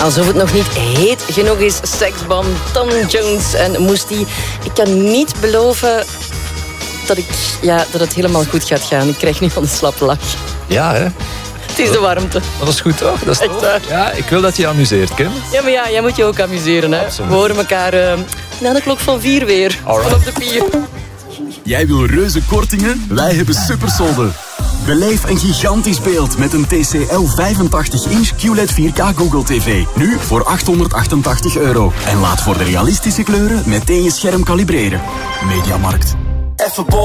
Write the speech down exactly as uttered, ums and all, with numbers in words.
alsof het nog niet heet genoeg is. Seksbom, Tom Jones en Moestie. Ik kan niet beloven dat, ik, ja, dat het helemaal goed gaat gaan. Ik krijg nu al een slappe lach. Ja, hè? Het is de warmte. Dat is goed, toch? Dat is Echt waar. Ja, ik wil dat je je amuseert, Kim. Ja, maar ja, jij moet je ook amuseren, hè. Absoluut. We horen elkaar uh, na de klok van vier weer. Alright. Vanaf de pier. Jij wil reuze kortingen? Wij hebben supersolden. Beleef een gigantisch beeld met een T C L vijfentachtig inch Q L E D vier K Google T V. Nu voor achthonderdachtentachtig euro. En laat voor de realistische kleuren meteen je scherm kalibreren. Mediamarkt. Even